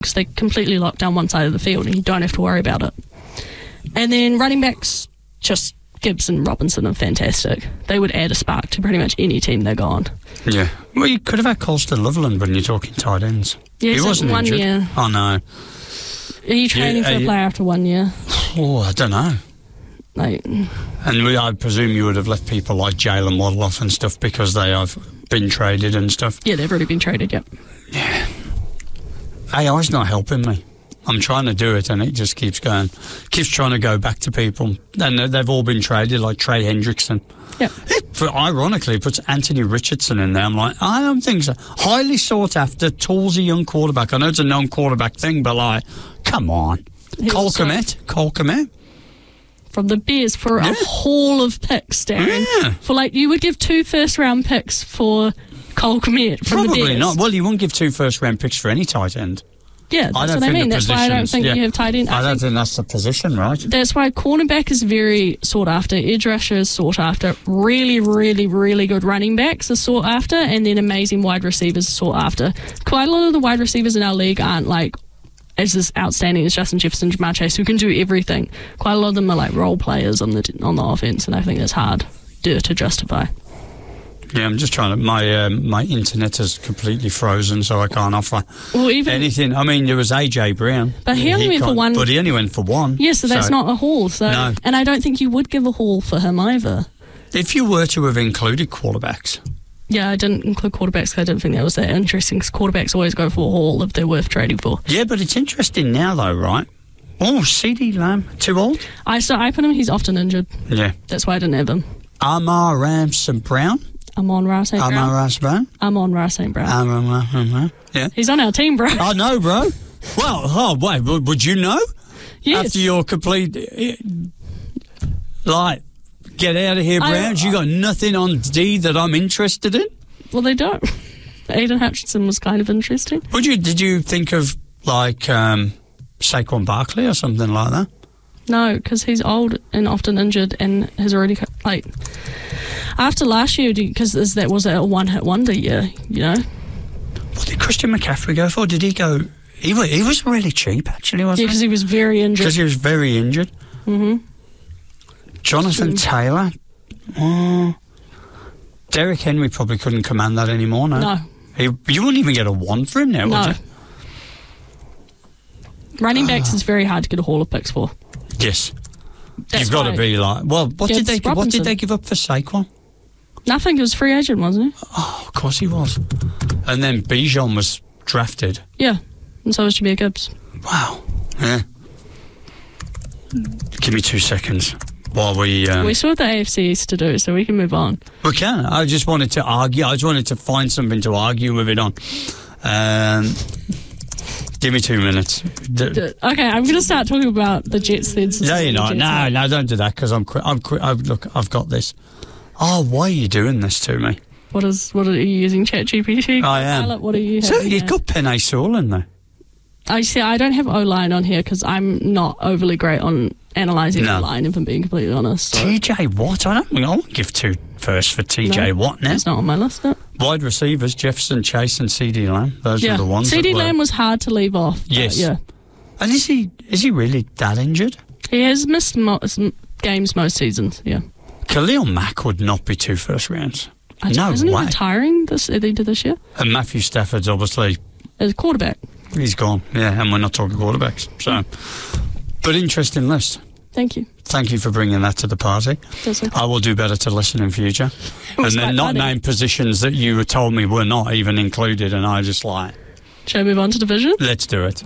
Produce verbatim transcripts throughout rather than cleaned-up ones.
because they completely lock down one side of the field and you don't have to worry about it. And then running backs, just Gibbs and Robinson are fantastic. They would add a spark to pretty much any team they're gone. Yeah. Well, you could have had Colston Loveland when you're talking tight ends. Yeah, he wasn't one injured. year. Oh, no. Are you training Yeah, for uh, a player after one year? Oh, I don't know. Like, And we, I presume you would have left people like Jalen Waddle off and stuff because they have been traded and stuff. yeah, they've already been traded, yep. Yeah. A I's not helping me. I'm trying to do it and it just keeps going. Keeps trying to go back to people. And they've all been traded, like Trey Hendrickson. Yep. It, for, ironically, puts Anthony Richardson in there. I'm like, I don't think so. Highly sought after, toolsy young quarterback. I know it's a non-quarterback thing, but like, come on. He Cole also- Kmet. Cole Kmet. From the Bears for Yeah. a haul of picks, Darren. Yeah. For like, you would give two first round picks for Cole Kmet from the Probably Bears. not. Well, you won't give two first-round picks for any tight end. Yeah, that's I don't what I think mean. the That's why I don't positions- think yeah. you have tight end. I, I don't think think that's the position, right? that's why cornerback is very sought after. Edge rusher is sought after. Really, really, really good running backs are sought after, and then amazing wide receivers are sought after. Quite a lot of the wide receivers in our league aren't like as as outstanding as Justin Jefferson, Jamar Chase, who can do everything. Quite a lot of them are like role players on the on the offense, and I think that's hard to justify. Yeah, I'm just trying to. My um, my internet is completely frozen, so I can't offer Well, even anything. I mean, there was A J Brown, But he only went for can't- one- But he only went for one. yeah, so that's not a haul. So, No. and I don't think you would give a haul for him either. If you were to have included quarterbacks, Yeah, I didn't include quarterbacks because I didn't think that was that interesting. Because quarterbacks always go for a haul if they're worth trading for. yeah, but it's interesting now, though, right? Oh, C D Lamb, too old. I so I put him. He's often injured. Yeah, That's why I didn't have him. Amar Ramson Brown. I'm on Ra Saint Amar Brown. Ramson Brown. I'm on Ra Saint Brown. Amar Ramson. Yeah. He's on our team, bro. I know, bro. Well, oh wait, would, would you know? Yes. After your complete, eh, like, get out of here, I- Browns. You got nothing on D that I'm interested in. Well, they don't. Aiden Hutchinson was kind of interesting. Would you? Did you think of like um, Saquon Barkley or something like that? No, because he's old and often injured and has already, co- like, after last year, because that was a one-hit wonder year, you know? What did Christian McCaffrey go for? Did he go? He was, he was really cheap, actually, Yeah, wasn't because he? he was very injured. Because he was very injured. hmm Jonathan Taylor. Oh, Derrick Henry probably couldn't command that anymore, no? No. He, you wouldn't even get a one for him now, No. would you? Running backs is very hard to get a haul of picks for. Yes. That's You've got to why- be like, well, what did Gibbs they what Robinson. did they give up for Saquon? Nothing, he was free agent, wasn't he? Oh, of course he was. And then Bijan was drafted. Yeah, and so was Jameer Gibbs. Wow. Yeah. Give me two seconds while we... Um, We still have the A F C East to do, so we can move on. we can. I just wanted to argue. I just wanted to find something to argue with it on. Um, give me two minutes. D- D- Okay, I'm going to start talking about the Jets then. since no, it's you're the not. Jets No, now. no, don't do that because I'm quit. I'm quit. I, look, I've got this. Oh, why are you doing this to me? What is? What are you using? ChatGPT? I am. Pilot, what are you? So having you've there? got Penei Sewell in there. I see. I don't have O line on here because I'm not overly great on analysing No. O line. If I'm being completely honest, so T J Watt. I don't. I won't give two first for T J No, Watt now. it's not on my list. No. Wide receivers: Jefferson, Chase, and C D Lamb. Those Yeah, are the ones. C D that were- Lamb was hard to leave off. but Yes. yeah, And is he is he really that injured? he has missed mo- some games most seasons. Yeah, Khalil Mack would not be two first rounds. I No isn't he way. retiring this at the end of this year And Matthew Stafford's obviously as quarterback? he's gone. Yeah, and we're not talking quarterbacks. So, but interesting list. Thank you. Thank you for bringing that to the party. That's okay. I will do better to listen in future. And was then quite not funny. name positions that you told me were not even included, and I just like, Shall we move on to division? let's do it.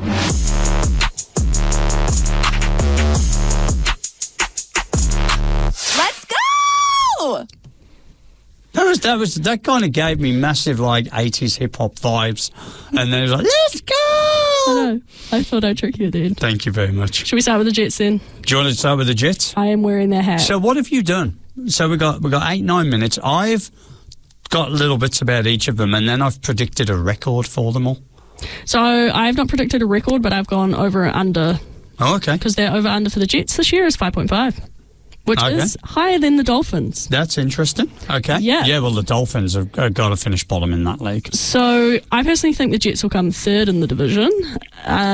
Let's go! That was that was that kind of gave me massive like eighties hip hop vibes, and then it was like, let's go. I know. I thought I'd trick you at the end. Thank you very much. Should we start with the Jets then? Do you want to start with the Jets? I am wearing their hat. So what have you done? So we got we got eight nine minutes. I've got little bits about each of them, and then I've predicted a record for them all. So I have not predicted a record, but I've gone over and under Oh, okay. because their over under for the Jets this year is five point five. which Okay. is higher than the Dolphins. That's interesting. Okay. Yeah. Yeah, well, the Dolphins have uh, got to finish bottom in that league. So I personally think the Jets will come third in the division. Uh,